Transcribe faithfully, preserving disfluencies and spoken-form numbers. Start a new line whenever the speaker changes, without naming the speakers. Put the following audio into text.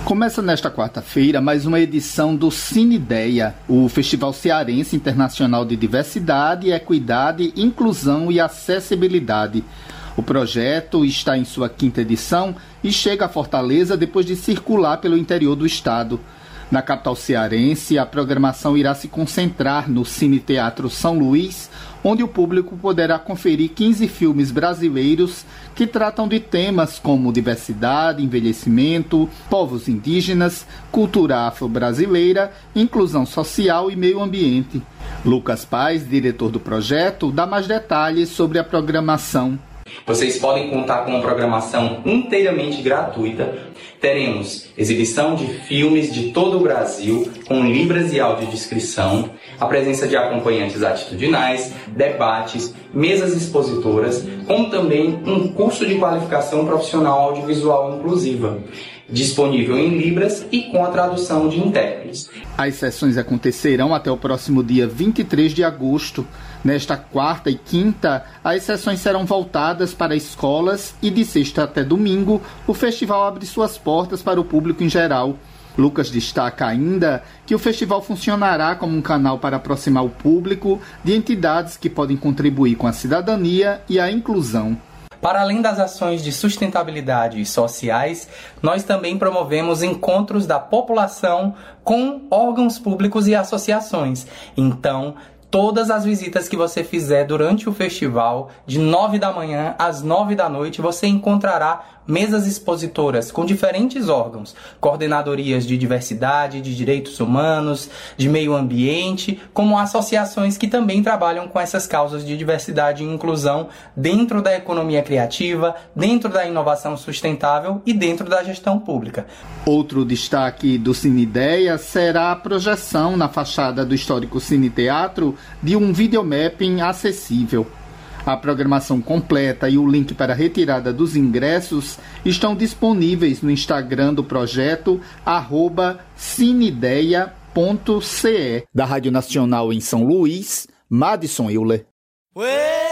Começa nesta quarta-feira mais uma edição do Cine Ideia, o Festival Cearense Internacional de Diversidade, Equidade, Inclusão e Acessibilidade. O projeto está em sua quinta edição e chega a Fortaleza depois de circular pelo interior do estado. Na capital cearense, a programação irá se concentrar no Cine Teatro São Luís, onde o público poderá conferir quinze filmes brasileiros que tratam de temas como diversidade, envelhecimento, povos indígenas, cultura afro-brasileira, inclusão social e meio ambiente. Lucas Paz, diretor do projeto, dá mais detalhes sobre a programação.
Vocês podem contar com uma programação inteiramente gratuita. Teremos exibição de filmes de todo o Brasil, com libras e audiodescrição, a presença de acompanhantes atitudinais, debates, mesas expositoras, como também um curso de qualificação profissional audiovisual inclusiva, disponível em libras e com a tradução de intérpretes.
As sessões acontecerão até o próximo dia vinte e três de agosto. Nesta quarta e quinta, as sessões serão voltadas para escolas e de sexta até domingo, o festival abre suas portas para o público em geral. Lucas destaca ainda que o festival funcionará como um canal para aproximar o público de entidades que podem contribuir com a cidadania e a inclusão.
Para além das ações de sustentabilidade sociais, nós também promovemos encontros da população com órgãos públicos e associações. Então, todas as visitas que você fizer durante o festival, de nove da manhã às nove da noite, você encontrará mesas expositoras com diferentes órgãos, coordenadorias de diversidade, de direitos humanos, de meio ambiente, como associações que também trabalham com essas causas de diversidade e inclusão dentro da economia criativa, dentro da inovação sustentável e dentro da gestão pública.
Outro destaque do Cine Ideia será a projeção na fachada do histórico Cine Teatro de um videomapping acessível. A programação completa e o link para a retirada dos ingressos estão disponíveis no Instagram do projeto, arroba cineideia ponto ce. Da Rádio Nacional em São Luís, Madison Euler.